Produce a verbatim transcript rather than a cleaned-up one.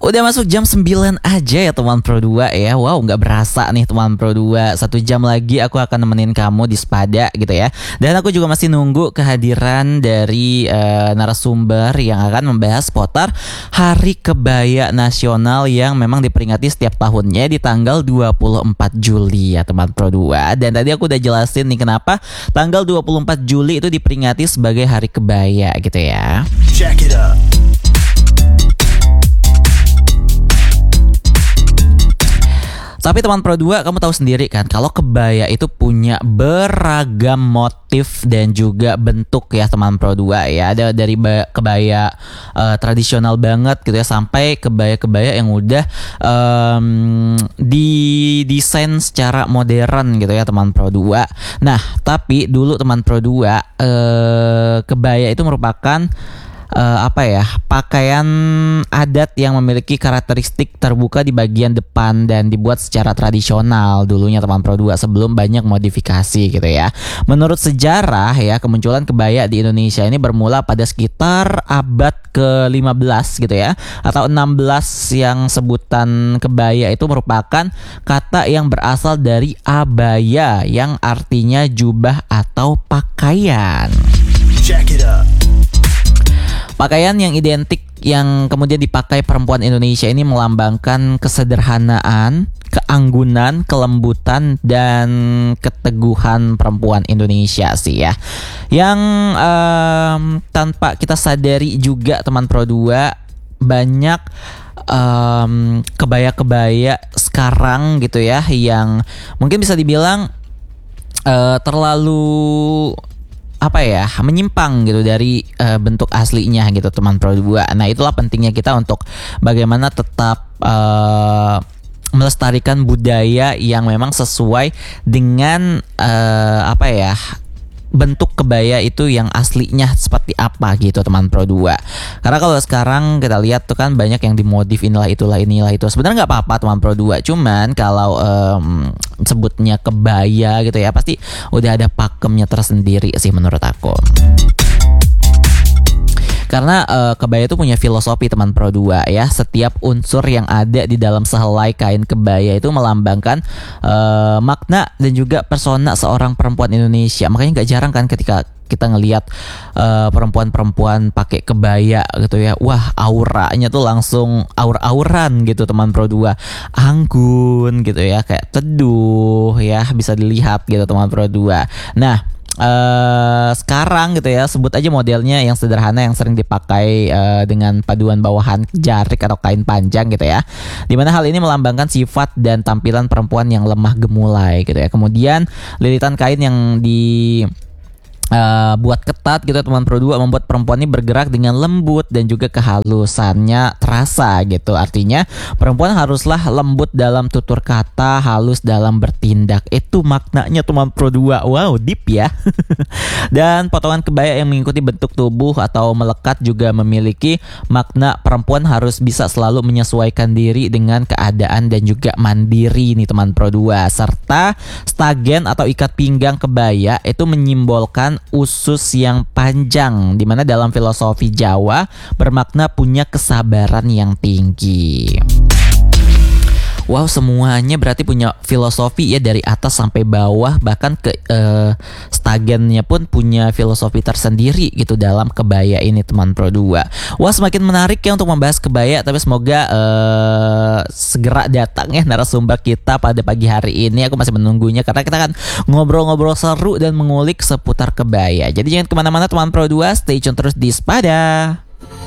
Udah masuk jam sembilan aja ya teman Pro dua ya. Wow, gak berasa nih teman Pro dua. Satu jam lagi aku akan nemenin kamu di Spada gitu ya. Dan aku juga masih nunggu kehadiran dari uh, narasumber yang akan membahas seputar Hari Kebaya Nasional yang memang diperingati setiap tahunnya di tanggal dua puluh empat Juli ya teman Pro dua. Dan tadi aku udah jelasin nih kenapa tanggal dua puluh empat Juli itu diperingati sebagai Hari Kebaya gitu ya. Check it out. Tapi teman Pro dua, kamu tahu sendiri kan kalau kebaya itu punya beragam motif dan juga bentuk ya teman Pro dua ya. Ada dari kebaya uh, tradisional banget gitu ya sampai kebaya-kebaya yang udah um, didesain secara modern gitu ya teman Pro dua. Nah, tapi dulu teman Pro dua uh, kebaya itu merupakan Uh, apa ya pakaian adat yang memiliki karakteristik terbuka di bagian depan dan dibuat secara tradisional dulunya teman Pro dua sebelum banyak modifikasi gitu ya. Menurut sejarah ya kemunculan kebaya di Indonesia ini bermula pada sekitar abad ke lima belas gitu ya atau enam belas yang sebutan kebaya itu merupakan kata yang berasal dari abaya yang artinya jubah atau pakaian. Check it out. Pakaian yang identik yang kemudian dipakai perempuan Indonesia ini melambangkan kesederhanaan, keanggunan, kelembutan, dan keteguhan perempuan Indonesia sih ya. Yang um, tanpa kita sadari juga teman Pro dua banyak um, kebaya-kebaya sekarang gitu ya yang mungkin bisa dibilang uh, terlalu apa ya menyimpang gitu dari uh, bentuk aslinya gitu teman Pro dua. Nah itulah pentingnya kita untuk bagaimana tetap uh, melestarikan budaya yang memang sesuai dengan uh, apa ya bentuk kebaya itu yang aslinya seperti apa gitu teman Pro dua. Karena kalau sekarang kita lihat tuh kan banyak yang dimodif inilah itulah inilah itu. Sebenarnya nggak apa-apa teman Pro dua. Cuman kalau um, sebutnya kebaya gitu ya pasti udah ada pakemnya tersendiri sih menurut aku. Karena uh, kebaya itu punya filosofi teman Pro dua ya. Setiap unsur yang ada di dalam sehelai kain kebaya itu melambangkan uh, makna dan juga persona seorang perempuan Indonesia. Makanya gak jarang kan ketika kita ngelihat uh, perempuan-perempuan pakai kebaya gitu ya. Wah, auranya tuh langsung aur-auran gitu teman Pro dua. Anggun gitu ya, kayak teduh ya, bisa dilihat gitu teman Pro dua. Nah, Uh, sekarang gitu ya sebut aja modelnya yang sederhana yang sering dipakai uh, dengan paduan bawahan jarik atau kain panjang gitu ya, dimana hal ini melambangkan sifat dan tampilan perempuan yang lemah gemulai gitu ya. Kemudian lilitan kain yang di Uh, buat ketat gitu teman Pro dua membuat perempuan ini bergerak dengan lembut dan juga kehalusannya terasa gitu. Artinya perempuan haruslah lembut dalam tutur kata, halus dalam bertindak. Itu maknanya teman Pro dua. Wow, deep ya. Dan potongan kebaya yang mengikuti bentuk tubuh atau melekat juga memiliki makna perempuan harus bisa selalu menyesuaikan diri dengan keadaan dan juga mandiri nih teman Pro dua. Serta stagen atau ikat pinggang kebaya itu menyimbolkan usus yang panjang, dimana dalam filosofi Jawa bermakna punya kesabaran yang tinggi. Wow, semuanya berarti punya filosofi ya dari atas sampai bawah, bahkan ke uh, stagennya pun punya filosofi tersendiri gitu dalam kebaya ini teman Pro dua. Wah, semakin menarik ya untuk membahas kebaya, tapi semoga uh, segera datang ya narasumber kita pada pagi hari ini. Aku masih menunggunya karena kita kan ngobrol-ngobrol seru dan mengulik seputar kebaya. Jadi jangan kemana-mana teman Pro dua, stay tune terus di Spada.